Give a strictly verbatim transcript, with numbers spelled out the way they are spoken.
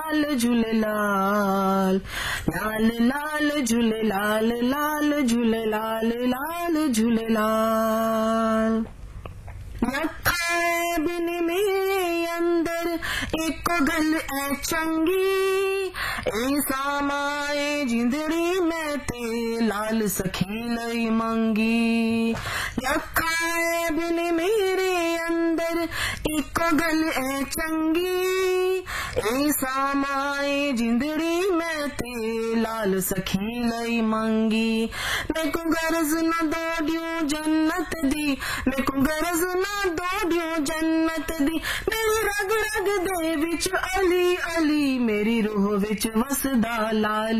लाल झूलेलाल, लाल लाल झूलेलाल, लाल झूलेलाल, लाल झूलेलाल। रखा बिन मेरे अंदर एक गल ऐ चंगी, ए सामाए जिंदड़ी मैं ते लाल सखी लई मंगी। रखा बिन मेरे अंदर एक गल ऐ चंगी, ए सामाए जिंदड़ी मैं ते लाल सखी लई मंगी। मैं को गरज न दौड़ियो जन्नत दी, मैं को गरज न दौड़ियो जन्नत दी, मेरी रग रग दे विच अली अली, मेरी रूह विच वसदा लाल